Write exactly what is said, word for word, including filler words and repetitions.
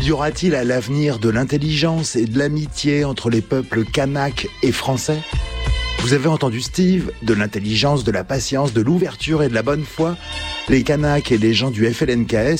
Y aura-t-il à l'avenir de l'intelligence et de l'amitié entre les peuples kanaks et français ? Vous avez entendu Steve, de l'intelligence, de la patience, de l'ouverture et de la bonne foi. Les Kanaks et les gens du F L N K S